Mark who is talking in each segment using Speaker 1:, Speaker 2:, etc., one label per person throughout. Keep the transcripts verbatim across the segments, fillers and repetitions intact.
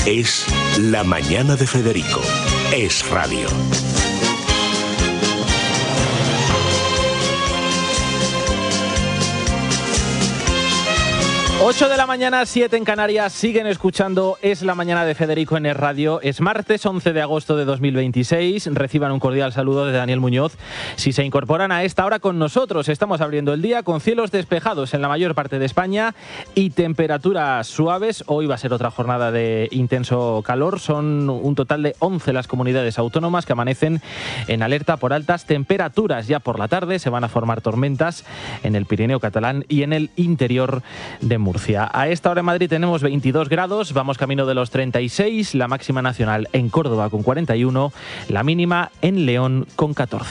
Speaker 1: Es La Mañana de Federico. Es radio.
Speaker 2: ocho de la mañana, siete en Canarias, siguen escuchando Es la Mañana de Federico en Es Radio. Es martes once de agosto de dos mil veintiséis. Reciban un cordial saludo de Daniel Muñoz. Si se incorporan a esta hora con nosotros, estamos abriendo el día con cielos despejados en la mayor parte de España y temperaturas suaves. Hoy va a ser otra jornada de intenso calor. Son un total de once las comunidades autónomas que amanecen en alerta por altas temperaturas. Ya por la tarde se van a formar tormentas en el Pirineo catalán y en el interior de Murcia. A esta hora en Madrid tenemos veintidós grados, vamos camino de los treinta y seis, la máxima nacional en Córdoba con cuarenta y uno, la mínima en León con catorce.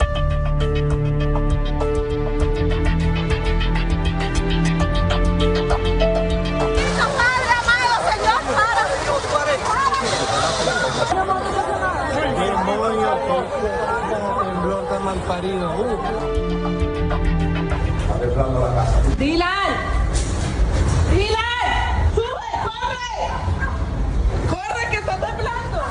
Speaker 3: ¡Dylan! ¡Dylan! ¡Sube! ¡Corre! ¡Corre que está temblando!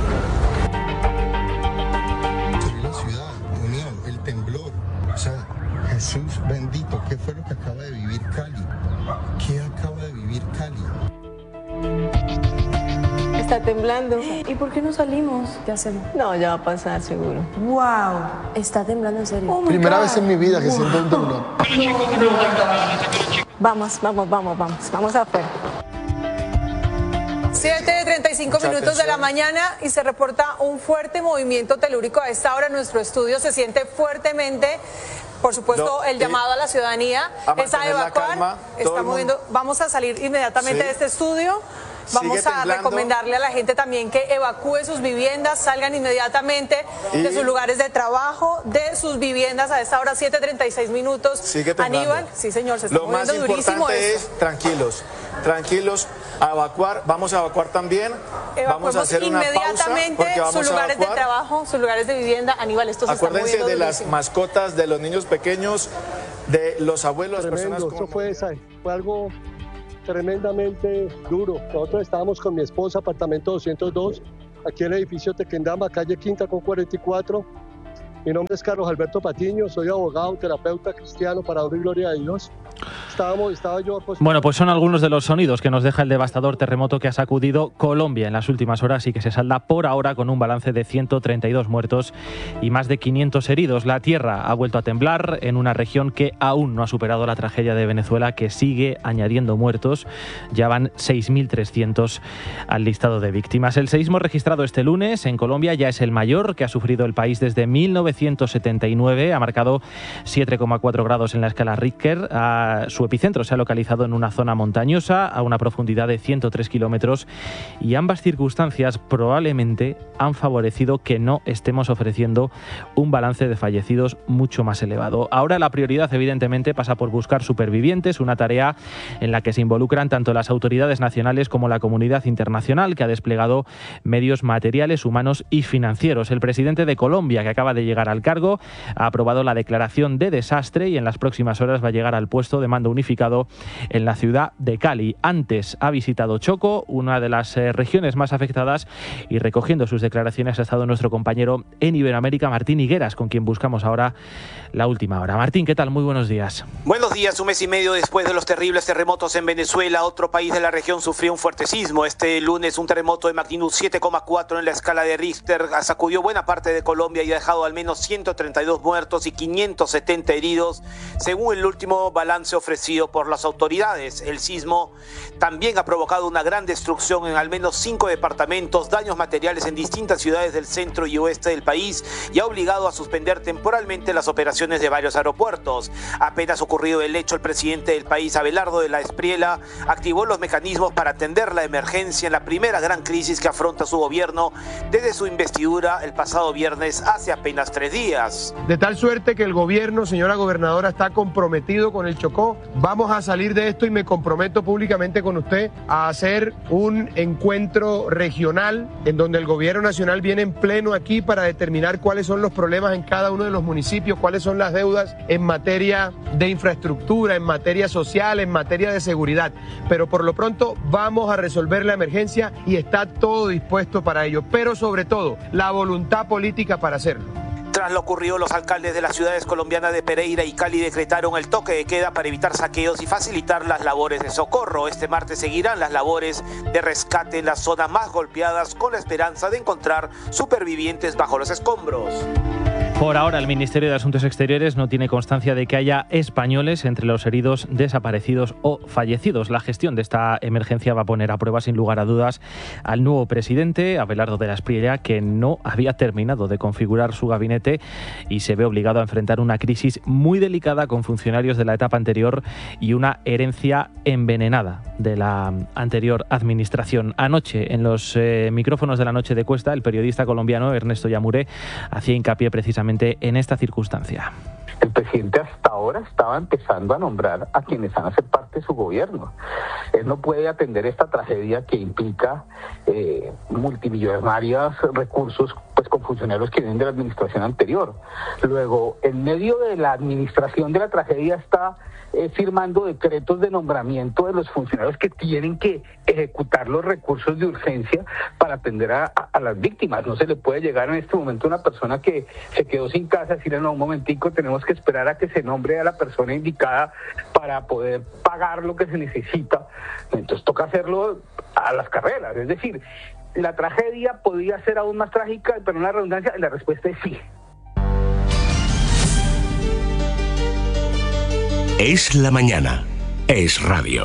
Speaker 4: En la ciudad, Unión, el temblor. O sea, Jesús bendito, ¿qué fue lo que acaba de vivir Cali? ¿Qué acaba de vivir Cali?
Speaker 5: Está temblando.
Speaker 6: ¿Y por qué no salimos? ¿Qué hacemos?
Speaker 5: No, ya va a pasar seguro.
Speaker 6: ¡Wow! Está temblando en serio.
Speaker 5: Oh
Speaker 4: Primera God. vez en mi vida que wow. siento un temblor.
Speaker 5: Vamos, vamos, vamos, vamos. Vamos afuera.
Speaker 3: siete de treinta y cinco
Speaker 4: Mucha
Speaker 3: minutos
Speaker 4: atención.
Speaker 3: de la mañana y se reporta un fuerte movimiento telúrico. A esta hora nuestro estudio se siente fuertemente. Por supuesto,
Speaker 7: No,
Speaker 3: el llamado
Speaker 7: eh,
Speaker 3: a la ciudadanía
Speaker 7: a
Speaker 3: es a
Speaker 7: mantener la
Speaker 3: evacuar.
Speaker 7: calma, todo
Speaker 3: Está
Speaker 7: el
Speaker 3: moviendo.
Speaker 7: mundo.
Speaker 3: Vamos a salir inmediatamente
Speaker 7: Sí.
Speaker 3: de este estudio. Vamos
Speaker 7: Sigue
Speaker 3: a
Speaker 7: temblando.
Speaker 3: recomendarle a la gente también que evacúe sus viviendas, salgan inmediatamente
Speaker 7: Y-
Speaker 3: de sus lugares de trabajo, de sus viviendas. A esta hora, siete treinta y seis minutos.
Speaker 7: Sigue temblando.
Speaker 3: Aníbal, sí señor, se está
Speaker 7: Lo más
Speaker 3: moviendo durísimo
Speaker 7: importante
Speaker 3: esto.
Speaker 7: es tranquilos, tranquilos, a evacuar. Vamos a evacuar también. Vamos a
Speaker 3: Evacuemos
Speaker 7: hacer una pausa
Speaker 3: inmediatamente
Speaker 7: porque vamos
Speaker 3: sus
Speaker 7: a
Speaker 3: lugares de
Speaker 7: evacuar.
Speaker 3: trabajo, sus lugares de vivienda. Aníbal, esto se está
Speaker 7: Acuérdense
Speaker 3: moviendo
Speaker 7: de las
Speaker 3: durísimo.
Speaker 7: mascotas, de los niños pequeños, de los abuelos, las
Speaker 8: Tremendo,
Speaker 7: personas
Speaker 8: eso
Speaker 7: con...
Speaker 8: fue, esa- fue algo tremendamente duro. Nosotros estábamos con mi esposa, apartamento doscientos dos, aquí en el edificio Tequendama, calle Quinta con cuarenta y cuatro. Mi nombre es Carlos Alberto Patiño, soy abogado, terapeuta cristiano, para honra y gloria a Dios. Estábamos, estaba yo... Pues,
Speaker 2: Bueno, pues son algunos de los sonidos que nos deja el devastador terremoto que ha sacudido Colombia en las últimas horas y que se salda por ahora con un balance de ciento treinta y dos muertos y más de quinientos heridos. La tierra ha vuelto a temblar en una región que aún no ha superado la tragedia de Venezuela, que sigue añadiendo muertos. Ya van seis mil trescientos al listado de víctimas. El seísmo registrado este lunes en Colombia ya es el mayor que ha sufrido el país desde mil novecientos setenta y nueve. Ha marcado siete coma cuatro grados en la escala Richter. Ha Su epicentro se ha localizado en una zona montañosa a una profundidad de ciento tres kilómetros y ambas circunstancias probablemente han favorecido que no estemos ofreciendo un balance de fallecidos mucho más elevado. Ahora la prioridad evidentemente pasa por buscar supervivientes, una tarea en la que se involucran tanto las autoridades nacionales como la comunidad internacional, que ha desplegado medios materiales, humanos y financieros. El presidente de Colombia, que acaba de llegar al cargo, ha aprobado la declaración de desastre y en las próximas horas va a llegar al puesto de mando unificado en la ciudad de Cali. Antes ha visitado Chocó, una de las eh, regiones más afectadas, y recogiendo sus declaraciones ha estado nuestro compañero en Iberoamérica, Martín Higueras, con quien buscamos ahora la última hora. Martín, ¿qué tal? Muy buenos días.
Speaker 9: Buenos días. Un mes y medio después de los terribles terremotos en Venezuela, otro país de la región sufrió un fuerte sismo. Este lunes un terremoto de magnitud siete coma cuatro en la escala de Richter sacudió buena parte de Colombia y ha dejado al menos ciento treinta y dos muertos y quinientos setenta heridos, según el último balance ofrecido por las autoridades. El sismo también ha provocado una gran destrucción en al menos cinco departamentos, daños materiales en distintas ciudades del centro y oeste del país y ha obligado a suspender temporalmente las operaciones de varios aeropuertos. Apenas ocurrido el hecho, el presidente del país, Abelardo de la Espriella, activó los mecanismos para atender la emergencia en la primera gran crisis que afronta su gobierno desde su investidura el pasado viernes hace apenas tres tres días.
Speaker 10: De tal suerte que el gobierno, señora gobernadora, está comprometido con el Chocó. Vamos a salir de esto y me comprometo públicamente con usted a hacer un encuentro regional en donde el gobierno nacional viene en pleno aquí para determinar cuáles son los problemas en cada uno de los municipios, cuáles son las deudas en materia de infraestructura, en materia social, en materia de seguridad. Pero por lo pronto vamos a resolver la emergencia y está todo dispuesto para ello, pero sobre todo la voluntad política para hacerlo.
Speaker 9: Tras lo ocurrido, los alcaldes de las ciudades colombianas de Pereira y Cali decretaron el toque de queda para evitar saqueos y facilitar las labores de socorro. Este martes seguirán las labores de rescate en las zonas más golpeadas con la esperanza de encontrar supervivientes bajo los escombros.
Speaker 2: Por ahora, el Ministerio de Asuntos Exteriores no tiene constancia de que haya españoles entre los heridos, desaparecidos o fallecidos. La gestión de esta emergencia va a poner a prueba, sin lugar a dudas, al nuevo presidente, Abelardo de la Espriella, que no había terminado de configurar su gabinete y se ve obligado a enfrentar una crisis muy delicada con funcionarios de la etapa anterior y una herencia envenenada de la anterior administración. Anoche, en los eh, micrófonos de La Noche de Cuesta, el periodista colombiano Ernesto Yamure hacía hincapié precisamente en esta circunstancia.
Speaker 11: El presidente hasta ahora estaba empezando a nombrar a quienes van a ser parte de su gobierno. Él no puede atender esta tragedia que implica eh, multimillonarios recursos pues con funcionarios que vienen de la administración anterior. Luego, en medio de la administración de la tragedia está eh, firmando decretos de nombramiento de los funcionarios que tienen que ejecutar los recursos de urgencia para atender a, a, a las víctimas. No se le puede llegar en este momento a una persona que se quedó sin casa, decirle, no, un momentico, tenemos que esperar a que se nombre a la persona indicada para poder pagar lo que se necesita. Entonces toca hacerlo a las carreras. Es decir, la tragedia podía ser aún más trágica, pero en la redundancia, la respuesta es sí.
Speaker 1: Es la mañana. Es radio.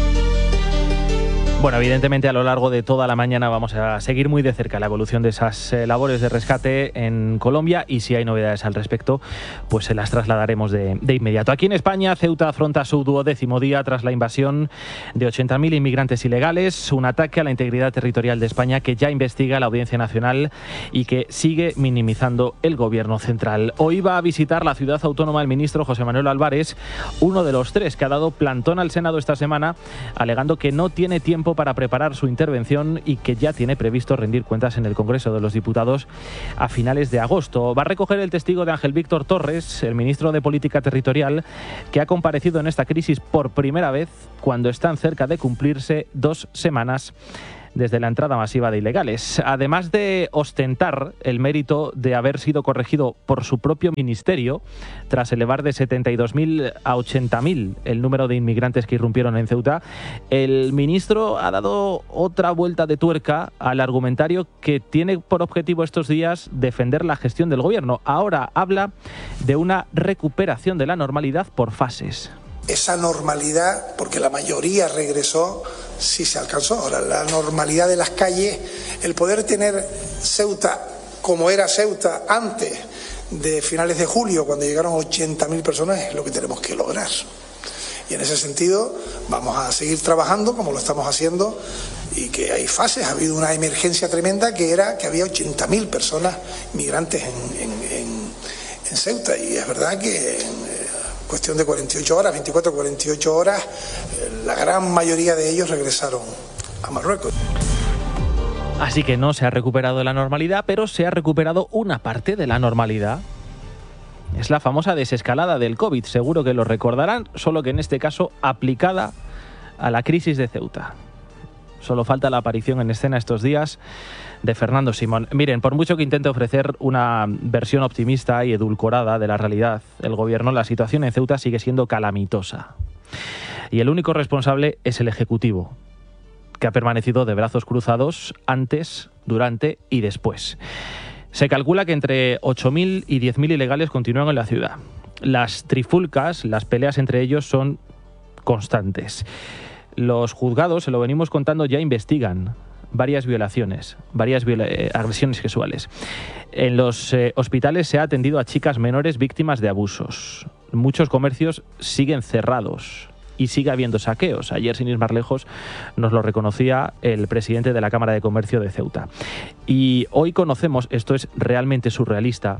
Speaker 2: Bueno, evidentemente a lo largo de toda la mañana vamos a seguir muy de cerca la evolución de esas eh, labores de rescate en Colombia y si hay novedades al respecto, pues se las trasladaremos de, de inmediato. Aquí en España, Ceuta afronta su duodécimo día tras la invasión de ochenta mil inmigrantes ilegales, un ataque a la integridad territorial de España que ya investiga la Audiencia Nacional y que sigue minimizando el Gobierno central. Hoy va a visitar la ciudad autónoma el ministro José Manuel Álvarez, uno de los tres que ha dado plantón al Senado esta semana, alegando que no tiene tiempo para preparar su intervención y que ya tiene previsto rendir cuentas en el Congreso de los Diputados a finales de agosto. Va a recoger el testigo de Ángel Víctor Torres, el ministro de Política Territorial, que ha comparecido en esta crisis por primera vez cuando están cerca de cumplirse dos semanas desde la entrada masiva de ilegales. Además de ostentar el mérito de haber sido corregido por su propio ministerio, tras elevar de setenta y dos mil a ochenta mil el número de inmigrantes que irrumpieron en Ceuta, el ministro ha dado otra vuelta de tuerca al argumentario que tiene por objetivo estos días defender la gestión del gobierno. Ahora habla de una recuperación de la normalidad por fases.
Speaker 12: Esa normalidad, porque la mayoría regresó, sí se alcanzó. Ahora, la normalidad de las calles, el poder tener Ceuta como era Ceuta antes de finales de julio, cuando llegaron ochenta mil personas, es lo que tenemos que lograr. Y en ese sentido vamos a seguir trabajando como lo estamos haciendo y que hay fases. Ha habido una emergencia tremenda que era que había ochenta mil personas migrantes en, en, en, en Ceuta y es verdad que en, cuestión de cuarenta y ocho horas, veinticuatro a cuarenta y ocho horas, la gran mayoría de ellos regresaron a Marruecos.
Speaker 2: Así que no se ha recuperado la normalidad, pero se ha recuperado una parte de la normalidad. Es la famosa desescalada del COVID, seguro que lo recordarán, solo que en este caso aplicada a la crisis de Ceuta. Solo falta la aparición en escena estos días de Fernando Simón. Miren, por mucho que intente ofrecer una versión optimista y edulcorada de la realidad, el gobierno, la situación en Ceuta sigue siendo calamitosa. Y el único responsable es el Ejecutivo, que ha permanecido de brazos cruzados antes, durante y después. Se calcula que entre ocho mil y diez mil ilegales continúan en la ciudad. Las trifulcas, las peleas entre ellos son constantes. Los juzgados, se lo venimos contando, ya investigan varias violaciones, varias viola- eh, agresiones sexuales. En los eh, hospitales se ha atendido a chicas menores víctimas de abusos. Muchos comercios siguen cerrados y sigue habiendo saqueos. Ayer, sin ir más lejos, nos lo reconocía el presidente de la Cámara de Comercio de Ceuta. Y hoy conocemos, esto es realmente surrealista,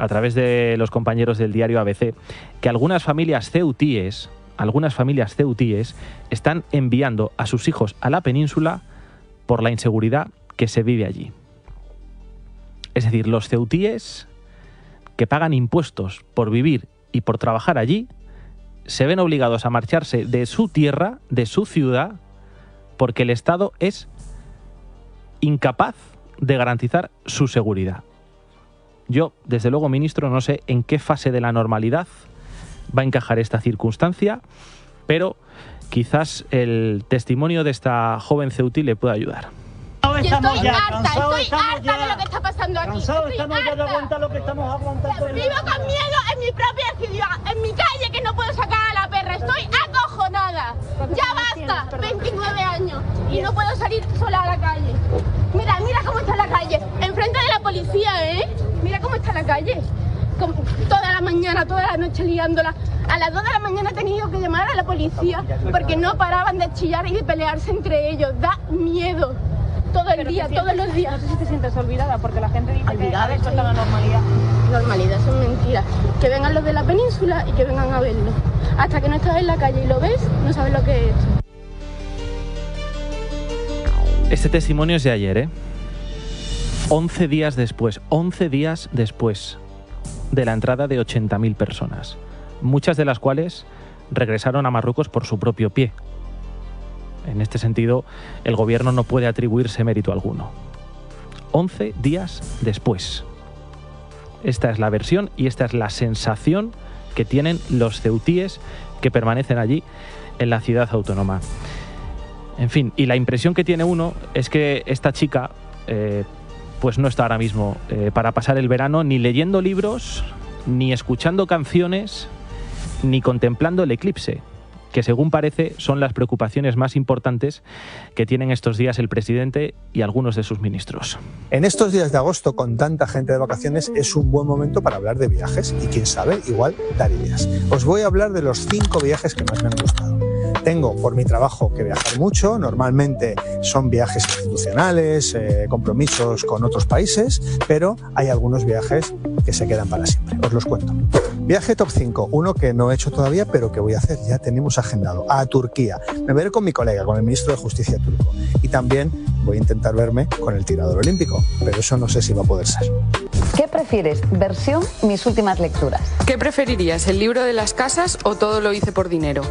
Speaker 2: a través de los compañeros del diario A B C, que algunas familias ceutíes, algunas familias ceutíes están enviando a sus hijos a la península por la inseguridad que se vive allí. Es decir, los ceutíes que pagan impuestos por vivir y por trabajar allí, se ven obligados a marcharse de su tierra, de su ciudad, porque el Estado es incapaz de garantizar su seguridad. Yo, desde luego, ministro, no sé en qué fase de la normalidad va a encajar esta circunstancia, pero quizás el testimonio de esta joven ceutí le pueda ayudar.
Speaker 13: Y estoy harta, estoy harta de lo que está pasando aquí.
Speaker 14: Cansados estamos ya de aguantar lo que estamos aguantando.
Speaker 13: Vivo con miedo en mi propia ciudad, en mi calle, que no puedo sacar a la perra. Estoy acojonada. Ya basta, veintinueve años y no puedo salir sola a la calle. Mira, mira cómo está la calle, enfrente de la policía, ¿eh? Mira cómo está la calle. Con toda la mañana, toda la noche liándola. A las dos de la mañana he tenido que llamar a la policía porque no paraban de chillar y de pelearse entre ellos. Da miedo. Todo el día, todos los días.
Speaker 15: No sé si te sientes olvidada porque la gente dice
Speaker 13: olvidada,
Speaker 15: que esto está la normalidad.
Speaker 13: Normalidad, son mentiras. Que vengan los de la península y que vengan a verlo. Hasta que no estás en la calle y lo ves, no sabes lo que es esto.
Speaker 2: Este testimonio es de ayer, ¿eh? once días después, once días después de la entrada de ochenta mil personas, muchas de las cuales regresaron a Marruecos por su propio pie. En este sentido, el gobierno no puede atribuirse mérito alguno. once días después. Esta es la versión y esta es la sensación que tienen los ceutíes que permanecen allí en la ciudad autónoma. En fin, y la impresión que tiene uno es que esta chica eh, pues no está ahora mismo eh, para pasar el verano ni leyendo libros, ni escuchando canciones, ni contemplando el eclipse, que según parece son las preocupaciones más importantes que tienen estos días el presidente y algunos de sus ministros.
Speaker 16: En estos días de agosto, con tanta gente de vacaciones, es un buen momento para hablar de viajes y, quién sabe, igual dar ideas. Os voy a hablar de los cinco viajes que más me han gustado. Tengo por mi trabajo que viajar mucho, normalmente son viajes institucionales, eh, compromisos con otros países, pero hay algunos viajes que se quedan para siempre. Os los cuento. Viaje top cinco, uno que no he hecho todavía, pero que voy a hacer, ya tenemos agendado, a Turquía. Me veré con mi colega, con el ministro de Justicia turco. Y también voy a intentar verme con el tirador olímpico, pero eso no sé si va a poder ser.
Speaker 17: ¿Qué prefieres? Versión Mis últimas lecturas.
Speaker 18: ¿Qué preferirías, el libro de las casas o Todo lo hice por dinero?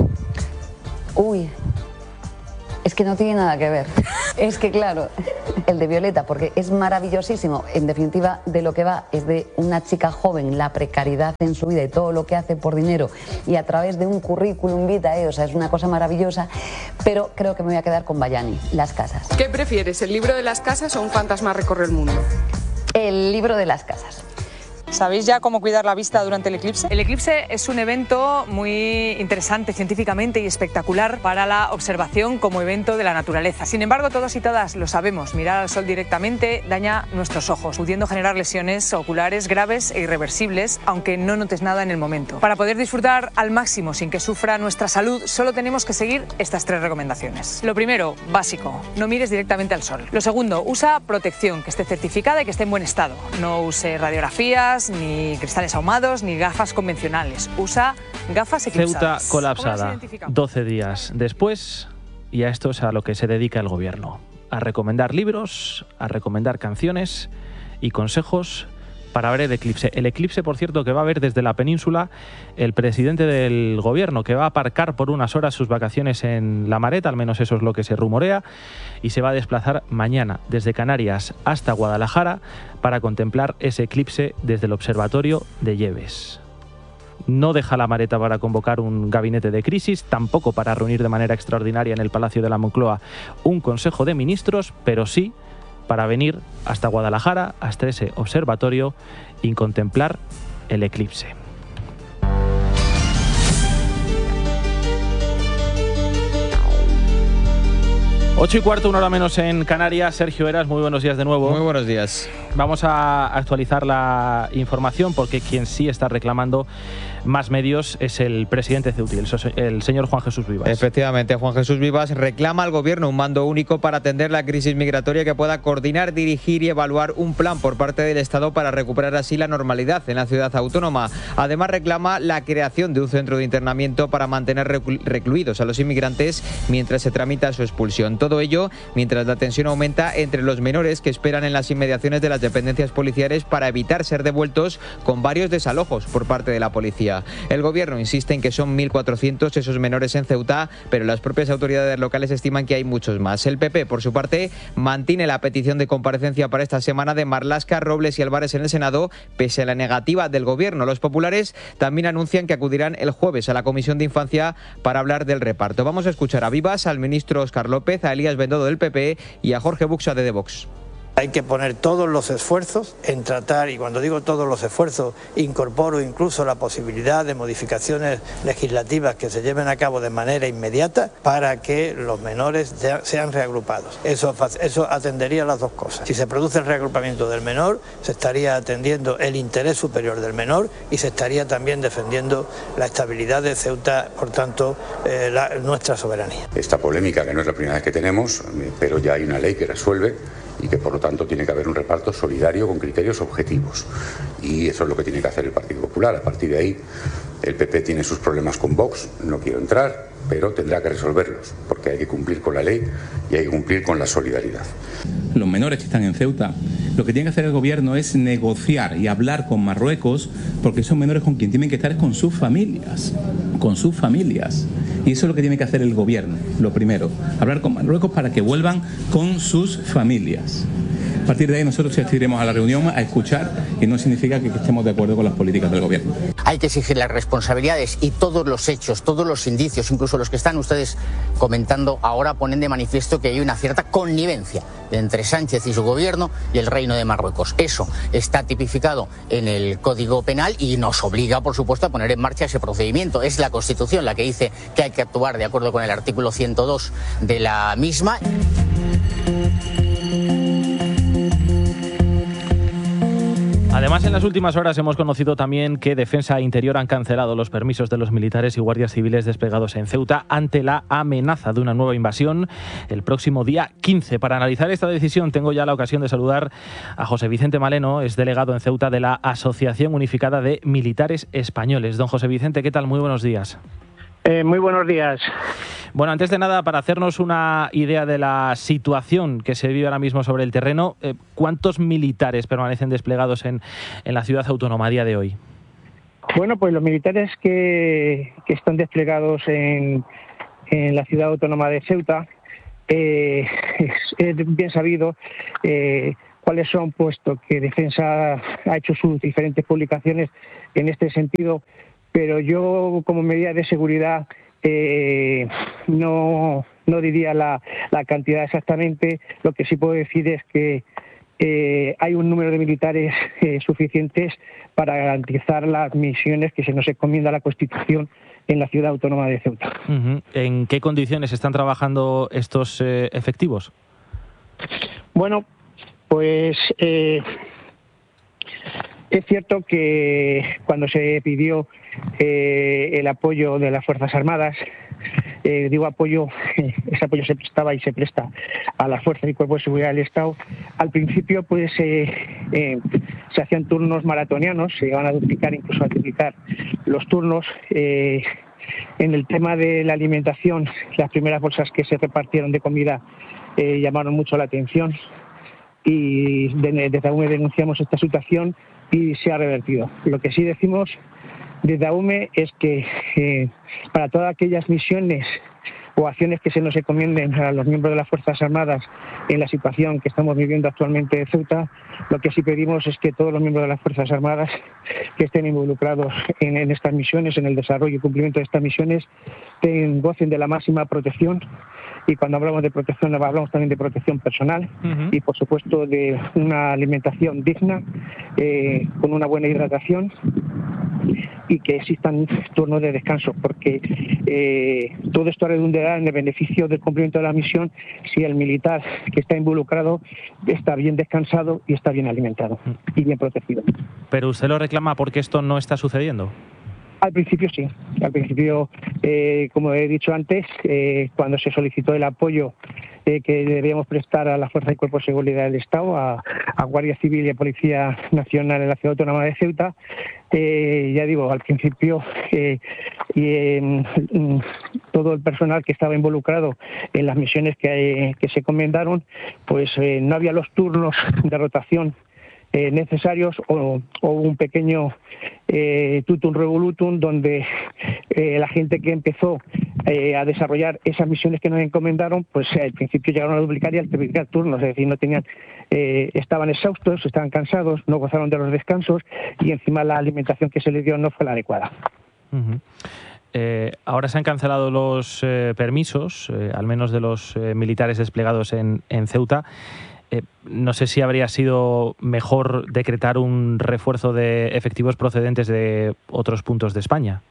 Speaker 17: Uy, es que no tiene nada que ver. Es que claro, el de Violeta, porque es maravillosísimo. En definitiva, de lo que va es de una chica joven, la precariedad en su vida y todo lo que hace por dinero y a través de un currículum vitae, o sea, es una cosa maravillosa, pero creo que me voy a quedar con Bayani, Las casas.
Speaker 18: ¿Qué prefieres, el libro de las casas o Un fantasma recorre el mundo?
Speaker 17: El libro de las casas.
Speaker 19: ¿Sabéis ya cómo cuidar la vista durante el eclipse?
Speaker 20: El eclipse es un evento muy interesante científicamente y espectacular para la observación como evento de la naturaleza. Sin embargo, todos y todas lo sabemos, mirar al sol directamente daña nuestros ojos, pudiendo generar lesiones oculares graves e irreversibles, aunque no notes nada en el momento. Para poder disfrutar al máximo sin que sufra nuestra salud, solo tenemos que seguir estas tres recomendaciones. Lo primero, básico, no mires directamente al sol. Lo segundo, usa protección que esté certificada y que esté en buen estado. No use radiografías, ni cristales ahumados, ni gafas convencionales. Usa gafas eclipsadas.
Speaker 2: Ceuta colapsada. doce días después, y a esto es a lo que se dedica el gobierno. A recomendar libros, a recomendar canciones y consejos para ver el eclipse. El eclipse, por cierto, que va a ver desde la península el presidente del gobierno, que va a aparcar por unas horas sus vacaciones en La Mareta, al menos eso es lo que se rumorea, y se va a desplazar mañana desde Canarias hasta Guadalajara para contemplar ese eclipse desde el observatorio de Lleves. No deja La Mareta para convocar un gabinete de crisis, tampoco para reunir de manera extraordinaria en el Palacio de la Moncloa un consejo de ministros, pero sí para venir hasta Guadalajara, hasta ese observatorio y contemplar el eclipse. ocho y cuarto, una hora menos en Canarias. Sergio Eras, muy buenos días de nuevo.
Speaker 21: Muy buenos días.
Speaker 2: Vamos a actualizar la información porque quien sí está reclamando más medios es el presidente ceutí, el señor Juan Jesús Vivas.
Speaker 21: Efectivamente, Juan Jesús Vivas reclama al gobierno un mando único para atender la crisis migratoria que pueda coordinar, dirigir y evaluar un plan por parte del Estado para recuperar así la normalidad en la ciudad autónoma. Además reclama la creación de un centro de internamiento para mantener recluidos a los inmigrantes mientras se tramita su expulsión. Todo ello mientras la tensión aumenta entre los menores que esperan en las inmediaciones de las dependencias policiales para evitar ser devueltos, con varios desalojos por parte de la policía. El gobierno insiste en que son mil cuatrocientos esos menores en Ceuta, pero las propias autoridades locales estiman que hay muchos más. El P P, por su parte, mantiene la petición de comparecencia para esta semana de Marlaska, Robles y Álvarez en el Senado, pese a la negativa del gobierno. Los populares también anuncian que acudirán el jueves a la Comisión de Infancia para hablar del reparto. Vamos a escuchar a Vivas, al ministro Óscar López, a Elías Bendodo del P P y a Jorge Buxade de Vox.
Speaker 22: Hay que poner todos los esfuerzos en tratar, y cuando digo todos los esfuerzos, incorporo incluso la posibilidad de modificaciones legislativas que se lleven a cabo de manera inmediata para que los menores sean reagrupados. Eso, eso atendería las dos cosas. Si se produce el reagrupamiento del menor, se estaría atendiendo el interés superior del menor y se estaría también defendiendo la estabilidad de Ceuta, por tanto, eh, la, nuestra soberanía.
Speaker 23: Esta polémica, que no es la primera vez que tenemos, pero ya hay una ley que resuelve y que por lo tanto tiene que haber un reparto solidario con criterios objetivos. Y eso es lo que tiene que hacer el Partido Popular. A partir de ahí, el P P tiene sus problemas con Vox, no quiero entrar, pero tendrá que resolverlos, porque hay que cumplir con la ley y hay que cumplir con la solidaridad.
Speaker 24: Los menores que están en Ceuta, lo que tiene que hacer el gobierno es negociar y hablar con Marruecos, porque esos menores con quien tienen que estar es con sus familias, con sus familias. Y eso es lo que tiene que hacer el gobierno, lo primero, hablar con Marruecos para que vuelvan con sus familias. A partir de ahí nosotros asistiremos a la reunión a escuchar, y no significa que estemos de acuerdo con las políticas del gobierno.
Speaker 25: Hay que exigir las responsabilidades y todos los hechos, todos los indicios, incluso los que están ustedes comentando ahora, ponen de manifiesto que hay una cierta connivencia entre Sánchez y su gobierno y el Reino de Marruecos. Eso está tipificado en el Código Penal y nos obliga, por supuesto, a poner en marcha ese procedimiento. Es la Constitución la que dice que hay que actuar de acuerdo con el artículo ciento dos de la misma.
Speaker 2: Además, en las últimas horas hemos conocido también que Defensa e Interior han cancelado los permisos de los militares y guardias civiles desplegados en Ceuta ante la amenaza de una nueva invasión el próximo día quince. Para analizar esta decisión tengo ya la ocasión de saludar a José Vicente Maleno, es delegado en Ceuta de la Asociación Unificada de Militares Españoles. Don José Vicente, ¿qué tal? Muy buenos días.
Speaker 26: Eh, muy buenos días.
Speaker 2: Bueno, antes de nada, para hacernos una idea de la situación que se vive ahora mismo sobre el terreno, eh, ¿cuántos militares permanecen desplegados en, en la ciudad autónoma a día de hoy?
Speaker 26: Bueno, pues los militares que, que están desplegados en, en la ciudad autónoma de Ceuta, eh, es, es bien sabido eh, cuáles son, puesto que Defensa ha hecho sus diferentes publicaciones en este sentido, pero yo, como medida de seguridad, eh, no, no diría la, la cantidad exactamente. Lo que sí puedo decir es que eh, hay un número de militares eh, suficientes para garantizar las misiones que se nos encomienda la Constitución en la ciudad autónoma de Ceuta.
Speaker 2: Uh-huh. ¿En qué condiciones están trabajando estos eh, efectivos?
Speaker 26: Bueno, pues eh, es cierto que cuando se pidió eh, el apoyo de las Fuerzas Armadas, eh, digo apoyo, eh, ese apoyo se prestaba y se presta a las Fuerzas y Cuerpos de Seguridad del Estado. Al principio pues eh, eh, se hacían turnos maratonianos, se iban a duplicar, incluso a triplicar los turnos. Eh, en el tema de la alimentación, las primeras bolsas que se repartieron de comida eh, llamaron mucho la atención y desde AUME denunciamos esta situación y se ha revertido. Lo que sí decimos desde AUME es que eh, para todas aquellas misiones o acciones que se nos encomienden a los miembros de las Fuerzas Armadas en la situación que estamos viviendo actualmente en Ceuta, lo que sí pedimos es que todos los miembros de las Fuerzas Armadas que estén involucrados en, en estas misiones, en el desarrollo y cumplimiento de estas misiones, ten, gocen de la máxima protección. Y cuando hablamos de protección, hablamos también de protección personal uh-huh. y, por supuesto, de una alimentación digna, eh, con una buena hidratación y que existan turnos de descanso, porque eh, todo esto redundará en el beneficio del cumplimiento de la misión si el militar que está involucrado está bien descansado y está bien alimentado y bien protegido.
Speaker 2: Pero usted lo reclama porque esto no está sucediendo.
Speaker 26: Al principio sí, al principio, eh, como he dicho antes, eh, cuando se solicitó el apoyo eh, que debíamos prestar a la Fuerza y Cuerpo de Seguridad del Estado, a, a Guardia Civil y a Policía Nacional en la Ciudad Autónoma de Ceuta, eh, ya digo, al principio eh, y, eh, todo el personal que estaba involucrado en las misiones que, que se encomendaron, pues eh, no había los turnos de rotación Eh, necesarios o, o un pequeño eh, tutum revolutum donde eh, la gente que empezó eh, a desarrollar esas misiones que nos encomendaron, pues eh, al principio llegaron a duplicar y a triplicar turnos, es decir, no tenían, eh, estaban exhaustos, estaban cansados, no gozaron de los descansos y encima la alimentación que se les dio no fue la adecuada.
Speaker 2: Uh-huh. Eh, ahora se han cancelado los eh, permisos, eh, al menos de los eh, militares desplegados en, en Ceuta. Eh, no sé si habría sido mejor decretar un refuerzo de efectivos procedentes de otros puntos de España.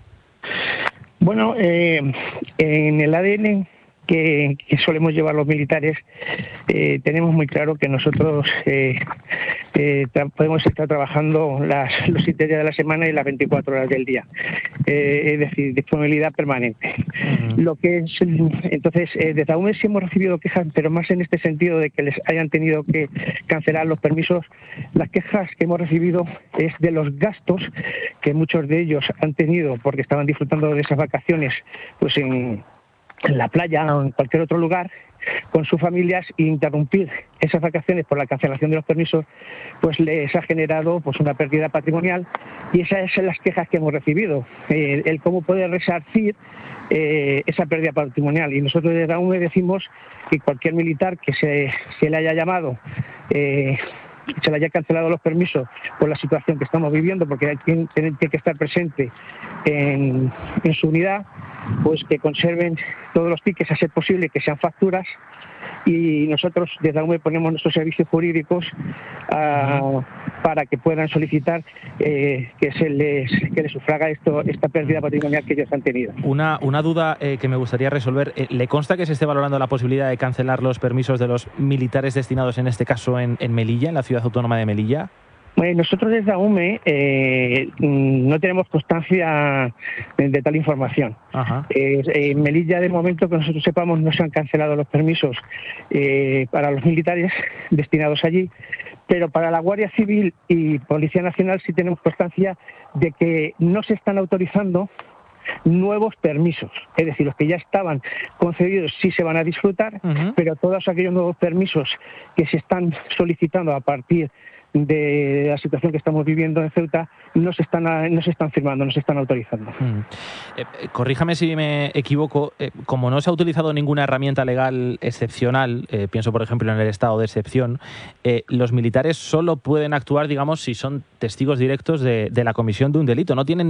Speaker 26: Bueno, eh, en el A D N que, que solemos llevar los militares, eh, tenemos muy claro que nosotros eh, eh, podemos estar trabajando las, los siete días de la semana y las veinticuatro horas del día, eh, es decir, disponibilidad permanente. Uh-huh. Lo que es, entonces, eh, desde A U M E sí hemos recibido quejas, pero más en este sentido de que les hayan tenido que cancelar los permisos. Las quejas que hemos recibido es de los gastos que muchos de ellos han tenido porque estaban disfrutando de esas vacaciones, pues en en la playa o en cualquier otro lugar con sus familias, e interrumpir esas vacaciones por la cancelación de los permisos pues les ha generado pues una pérdida patrimonial, y esas son las quejas que hemos recibido, eh, el cómo poder resarcir eh, esa pérdida patrimonial. Y nosotros desde A U M E decimos que cualquier militar que se, se le haya llamado eh, se le haya cancelado los permisos por la situación que estamos viviendo, porque tiene, tiene que estar presente en, en su unidad, pues que conserven todos los tickets a ser posible, que sean facturas, y nosotros desde A U M E ponemos nuestros servicios jurídicos uh, para que puedan solicitar eh, que se les que les sufraga esto esta pérdida patrimonial que ellos han tenido.
Speaker 2: Una, una duda eh, que me gustaría resolver. Eh, ¿Le consta que se esté valorando la posibilidad de cancelar los permisos de los militares destinados, en este caso en, en Melilla, en la ciudad autónoma de Melilla?
Speaker 26: Bueno, nosotros desde A U M E eh, no tenemos constancia de, de tal información. Ajá. Eh, en Melilla, de momento, que nosotros sepamos, no se han cancelado los permisos eh, para los militares destinados allí, pero para la Guardia Civil y Policía Nacional sí tenemos constancia de que no se están autorizando nuevos permisos, es decir, los que ya estaban concedidos sí se van a disfrutar, uh-huh. pero todos aquellos nuevos permisos que se están solicitando a partir de la situación que estamos viviendo en Ceuta no se están no se están firmando, no se están autorizando.
Speaker 2: Mm. Eh, corríjame si me equivoco, eh, como no se ha utilizado ninguna herramienta legal excepcional, eh, pienso por ejemplo en el estado de excepción, eh, los militares solo pueden actuar, digamos, si son testigos directos de, de la comisión de un delito, no tienen